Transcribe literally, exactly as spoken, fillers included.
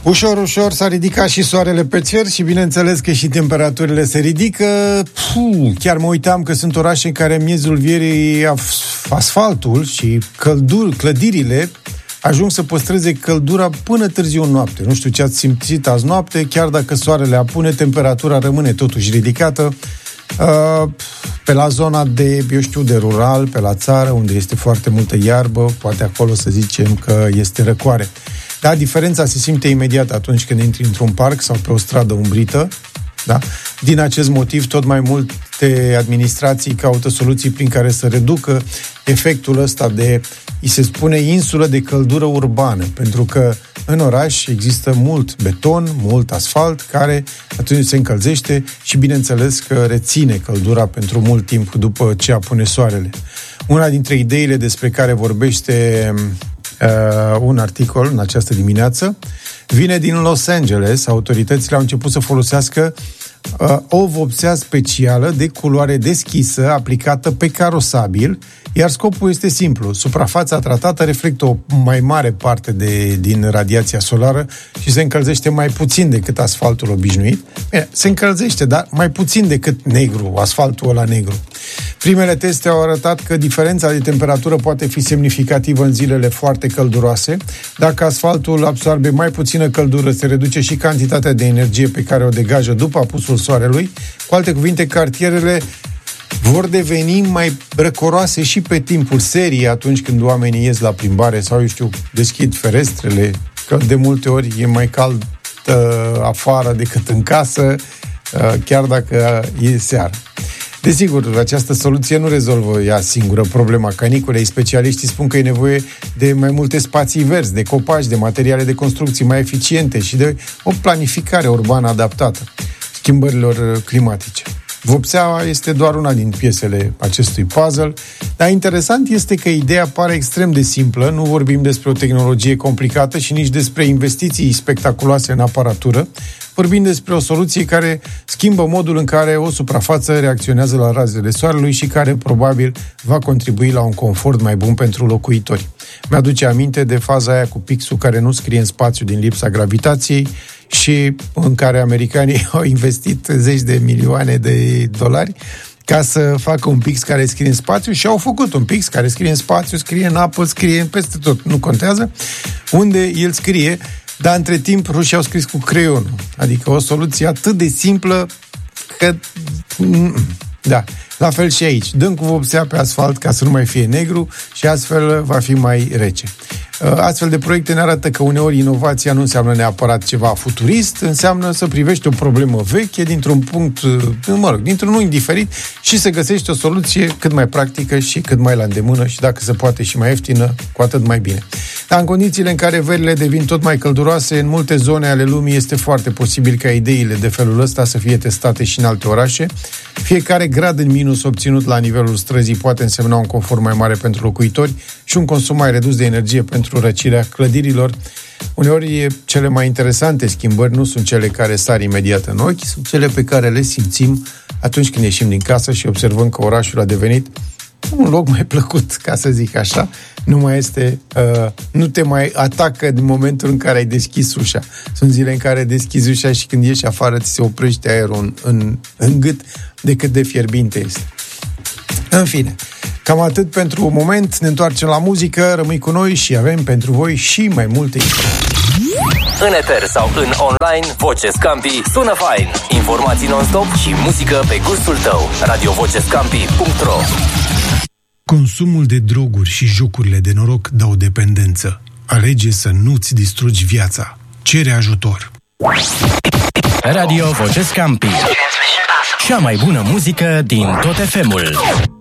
Ușor, ușor s-a ridicat și soarele pe cer și bineînțeles că și temperaturile se ridică. Puh, chiar mă uitam că sunt orașe în care în miezul vierii asfaltul și căldur, clădirile ajung să păstreze căldura până târziu în noapte. Nu știu ce ați simțit azi noapte, chiar dacă soarele apune, temperatura rămâne totuși ridicată. Pe la zona de, eu știu, de rural, pe la țară, unde este foarte multă iarbă, poate acolo să zicem că este răcoare. Da, diferența se simte imediat atunci când intri într-un parc sau pe o stradă umbrită. Da? Din acest motiv, tot mai multe administrații caută soluții prin care să reducă efectul ăsta de, îi se spune, insulă de căldură urbană, pentru că în oraș există mult beton, mult asfalt, care atunci se încălzește și bineînțeles că reține căldura pentru mult timp după ce apune soarele. Una dintre ideile despre care vorbește uh, un articol în această dimineață vine din Los Angeles. Autoritățile au început să folosească uh, o vopsea specială de culoare deschisă aplicată pe carosabil, iar scopul este simplu. Suprafața tratată reflectă o mai mare parte de, din radiația solară și se încălzește mai puțin decât asfaltul obișnuit. Bine, se încălzește, dar mai puțin decât negru, asfaltul ăla negru. Primele teste au arătat că diferența de temperatură poate fi semnificativă în zilele foarte călduroase. Dacă asfaltul absorbe mai puțină căldură, se reduce și cantitatea de energie pe care o degajă după apusul soarelui. Cu alte cuvinte, cartierele vor deveni mai răcoroase și pe timpul serii, atunci când oamenii ies la plimbare sau, eu știu, deschid ferestrele, că de multe ori e mai cald uh, afară decât în casă, uh, chiar dacă e seară. Desigur, această soluție nu rezolvă ea singură problema caniculei. Specialiștii spun că e nevoie de mai multe spații verzi, de copaci, de materiale de construcții mai eficiente și de o planificare urbană adaptată schimbărilor climatice. Vopseaua este doar una din piesele acestui puzzle, dar interesant este că ideea pare extrem de simplă, nu vorbim despre o tehnologie complicată și nici despre investiții spectaculoase în aparatură, vorbim despre o soluție care schimbă modul în care o suprafață reacționează la razele soarelui și care probabil va contribui la un confort mai bun pentru locuitori. Mi-aduce aminte de faza aia cu pixul care nu scrie în spațiu din lipsa gravitației și în care americanii au investit zeci de milioane de dolari ca să facă un pix care scrie în spațiu și au făcut un pix care scrie în spațiu, scrie în apă, scrie peste tot, nu contează unde el scrie, dar între timp rușii au scris cu creionul, adică o soluție atât de simplă că, da, la fel și aici, dăm cu vopsea pe asfalt ca să nu mai fie negru și astfel va fi mai rece. Astfel de proiecte ne arată că uneori inovația nu înseamnă neapărat ceva futurist, înseamnă să privești o problemă veche dintr-un punct, mă rog, dintr-un unghi diferit și să găsești o soluție cât mai practică și cât mai la îndemână și dacă se poate și mai ieftină, cu atât mai bine. Dar în condițiile în care verile devin tot mai călduroase, în multe zone ale lumii este foarte posibil ca ideile de felul ăsta să fie testate și în alte orașe. Fiecare grad în minus obținut la nivelul străzii poate însemna un confort mai mare pentru locuitori și un consum mai redus de energie pentru răcirea clădirilor. Uneori cele mai interesante schimbări nu sunt cele care sar imediat în ochi, sunt cele pe care le simțim atunci când ieșim din casă și observăm că orașul a devenit un loc mai plăcut, ca să zic așa. Nu mai este, uh, nu te mai atacă din momentul în care ai deschis ușa. Sunt zile în care deschizi ușa și când ieși afară ți se oprește aerul în, în, în gât de cât de fierbinte este. În fine, cam atât pentru un moment. Ne întoarcem la muzică, rămâi cu noi și avem pentru voi și mai multe informații. În eter sau în online, Voce Scampi sună fain. Informații non-stop și muzică pe gustul tău. radio voce scampi punct ro. Consumul de droguri și jocurile de noroc dau dependență. Alege să nu-ți distrugi viața. Cere ajutor. Radio Voce Scampi. Cea mai bună muzică din tot F M-ul.